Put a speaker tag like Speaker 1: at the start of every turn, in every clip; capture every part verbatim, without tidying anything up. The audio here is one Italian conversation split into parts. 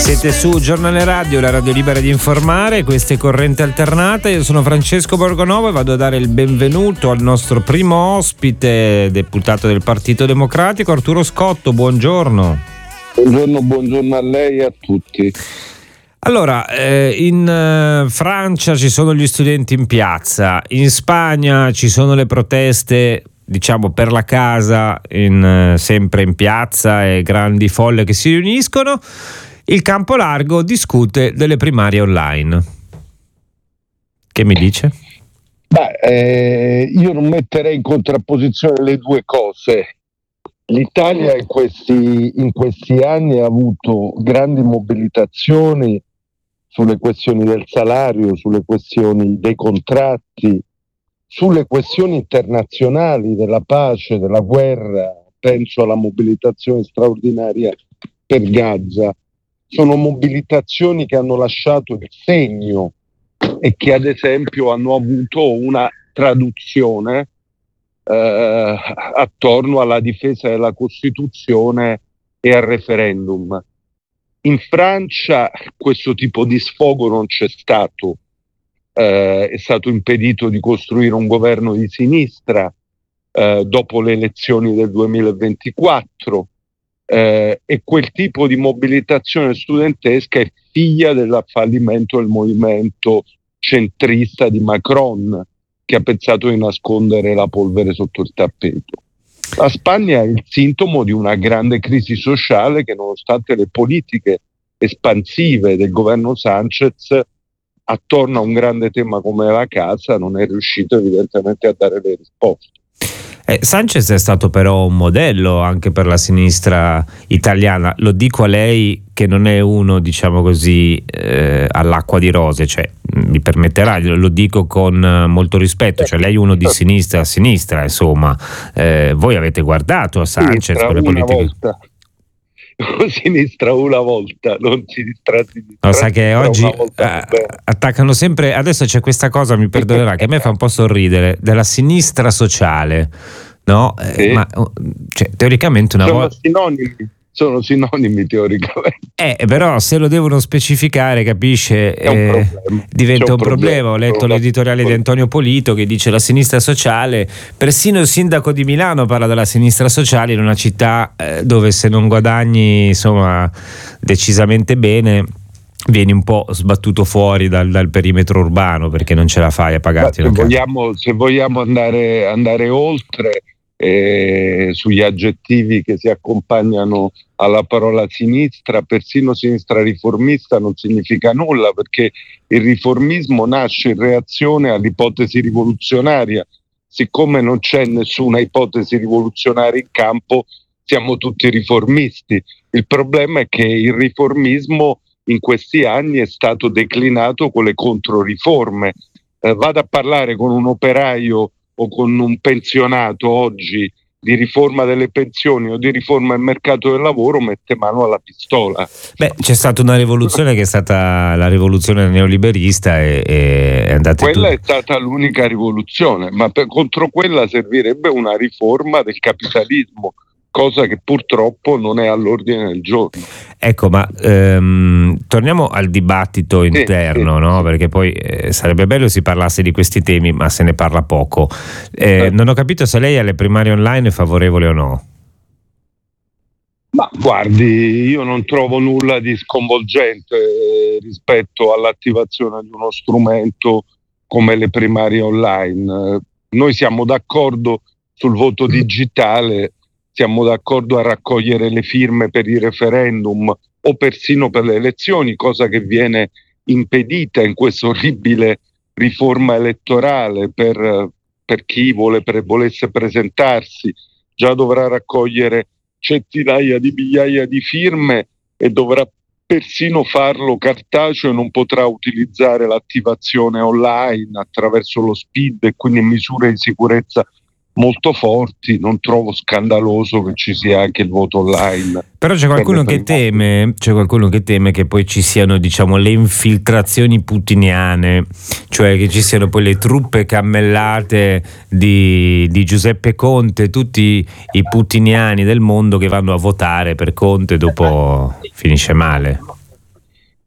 Speaker 1: Siete su Giornale Radio, la radio libera di informare, questa è Corrente Alternata. Io sono Francesco Borgonovo e vado a dare il benvenuto al nostro primo ospite, deputato del Partito Democratico, Arturo Scotto. Buongiorno.
Speaker 2: Buongiorno, buongiorno a lei e a tutti.
Speaker 1: Allora, eh, in eh, Francia ci sono gli studenti in piazza, in Spagna ci sono le proteste, diciamo per la casa, in, eh, sempre in piazza, e grandi folle che si riuniscono. Il campo largo discute delle primarie online. Che mi dice?
Speaker 2: Beh, eh, io non metterei in contrapposizione le due cose. L'Italia in questi, in questi anni ha avuto grandi mobilitazioni sulle questioni del salario, sulle questioni dei contratti, sulle questioni internazionali della pace, della guerra. Penso alla mobilitazione straordinaria per Gaza. Sono mobilitazioni che hanno lasciato il segno e che ad esempio hanno avuto una traduzione eh, attorno alla difesa della Costituzione e al referendum. In Francia questo tipo di sfogo non c'è stato, eh, è stato impedito di costruire un governo di sinistra eh, dopo le elezioni del duemilaventiquattro. Eh, e quel tipo di mobilitazione studentesca è figlia del fallimento del movimento centrista di Macron, che ha pensato di nascondere la polvere sotto il tappeto. La Spagna è il sintomo di una grande crisi sociale che, nonostante le politiche espansive del governo Sánchez attorno a un grande tema come la casa, non è riuscito evidentemente a dare le risposte.
Speaker 1: Eh, Sánchez è stato però un modello anche per la sinistra italiana. Lo dico a lei che non è uno, diciamo così, eh, all'acqua di rose, cioè mi permetterà, lo dico con molto rispetto, cioè lei è uno di sinistra a sinistra, insomma. Eh, voi avete guardato a Sánchez con le politiche?
Speaker 2: Volta. Sinistra una volta, non sinistra a sinistra.
Speaker 1: No, sa che oggi eh, attaccano sempre. Adesso c'è questa cosa, mi perdonerà, che a me fa un po' sorridere, della sinistra sociale, no?
Speaker 2: Sì.
Speaker 1: Eh, ma cioè, teoricamente una
Speaker 2: sono
Speaker 1: volta
Speaker 2: sinonimi, sono sinonimi teoricamente.
Speaker 1: Eh, però se lo devono specificare, capisce,
Speaker 2: È un
Speaker 1: eh,
Speaker 2: problema.
Speaker 1: diventa
Speaker 2: C'è
Speaker 1: un
Speaker 2: un
Speaker 1: problema.
Speaker 2: problema.
Speaker 1: Ho letto l'editoriale di Antonio Polito che dice la sinistra sociale, persino il sindaco di Milano parla della sinistra sociale in una città eh, dove se non guadagni insomma decisamente bene vieni un po' sbattuto fuori dal, dal perimetro urbano perché non ce la fai a pagarti
Speaker 2: se
Speaker 1: una casa.
Speaker 2: vogliamo, se vogliamo andare, andare oltre eh, sugli aggettivi che si accompagnano alla parola sinistra, persino sinistra riformista non significa nulla, perché il riformismo nasce in reazione all'ipotesi rivoluzionaria. Siccome non c'è nessuna ipotesi rivoluzionaria in campo, siamo tutti riformisti. Il problema è che il riformismo in questi anni è stato declinato con le controriforme. Eh, vado a parlare con un operaio o con un pensionato oggi di riforma delle pensioni o di riforma del mercato del lavoro, mette mano alla pistola.
Speaker 1: Beh, c'è stata una rivoluzione che è stata la rivoluzione neoliberista e, e è andata
Speaker 2: quella
Speaker 1: tutto.
Speaker 2: È stata l'unica rivoluzione, ma per, contro quella servirebbe una riforma del capitalismo, cosa che purtroppo non è all'ordine del giorno.
Speaker 1: Ecco, ma ehm, torniamo al dibattito interno,
Speaker 2: sì,
Speaker 1: no?
Speaker 2: Sì.
Speaker 1: Perché poi eh, sarebbe bello si parlasse di questi temi, ma se ne parla poco. Eh,
Speaker 2: eh.
Speaker 1: Non ho capito se lei alle primarie online è favorevole o no.
Speaker 2: Ma guardi, io non trovo nulla di sconvolgente rispetto all'attivazione di uno strumento come le primarie online. Noi siamo d'accordo sul voto digitale, siamo d'accordo a raccogliere le firme per il referendum o persino per le elezioni, cosa che viene impedita in questa orribile riforma elettorale per, per chi vuole, per, volesse presentarsi. Già dovrà raccogliere centinaia di migliaia di firme e dovrà persino farlo cartaceo e non potrà utilizzare l'attivazione online attraverso lo S P I D e quindi misure di sicurezza molto forti. Non trovo scandaloso che ci sia anche il voto online.
Speaker 1: Però c'è qualcuno che teme, c'è qualcuno che teme che poi ci siano, diciamo, le infiltrazioni putiniane, cioè che ci siano poi le truppe cammellate di, di Giuseppe Conte, tutti i putiniani del mondo che vanno a votare per Conte, dopo finisce male.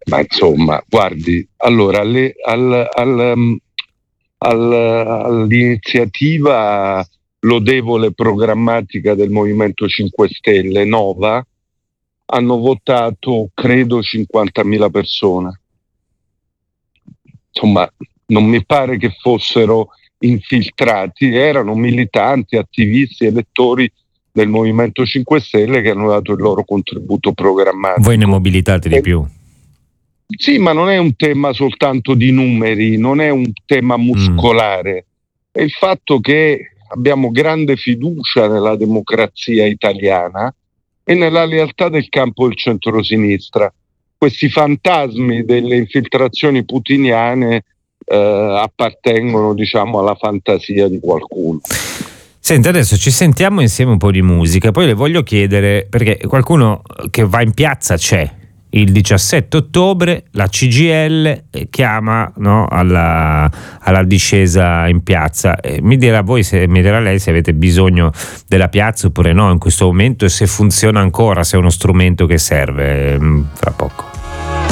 Speaker 2: Ma insomma, guardi, allora le, al, al, al, all'iniziativa lodevole programmatica del Movimento cinque Stelle, Nova, hanno votato credo cinquantamila persone. Insomma, non mi pare che fossero infiltrati, erano militanti, attivisti, elettori del Movimento cinque Stelle che hanno dato il loro contributo programmatico.
Speaker 1: Voi ne mobilitate di più?
Speaker 2: Sì, ma non è un tema soltanto di numeri, non è un tema muscolare, mm. è il fatto che abbiamo grande fiducia nella democrazia italiana e nella lealtà del campo del centrosinistra. Questi fantasmi delle infiltrazioni putiniane eh, appartengono, diciamo, alla fantasia di qualcuno.
Speaker 1: Senti, adesso ci sentiamo insieme un po' di musica, poi le voglio chiedere, perché qualcuno che va in piazza c'è. Il diciassette ottobre la C G I L chiama, no, alla, alla discesa in piazza. Eh, mi dirà voi, se, mi dirà lei se avete bisogno della piazza oppure no in questo momento e se funziona ancora, se è uno strumento che serve. Fra poco.